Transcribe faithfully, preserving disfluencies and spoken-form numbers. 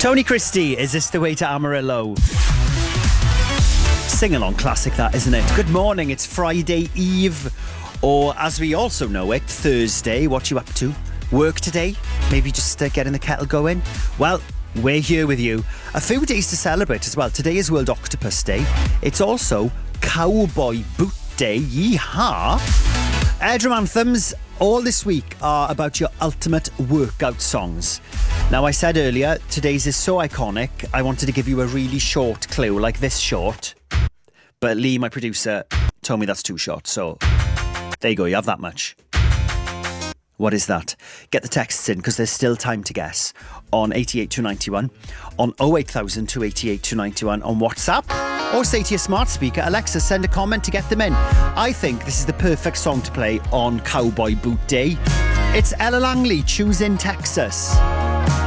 Tony Christie, Is This the Way to Amarillo? Sing-along classic that, isn't it? Good morning, it's Friday Eve, or as we also know it, Thursday. What you up to? Work today? Maybe just uh, getting the kettle going? Well, we're here with you. A few days to celebrate as well. Today is World Octopus Day. It's also Cowboy Boot Day. Yeehaw! Airdrum anthems all this week are about your ultimate workout songs. Now, I said earlier, today's is so iconic, I wanted to give you a really short clue, like this short. But Lee, my producer, told me that's too short, so there you go, you have that much. What is that? Get the texts in, because there's still time to guess. On eight eight two nine one, on oh eight thousand two eight eight two nine one, on WhatsApp, or say to your smart speaker, Alexa, send a comment to get them in. I think this is the perfect song to play on Cowboy Boot Day. It's Ella Langley, Choosing Texas.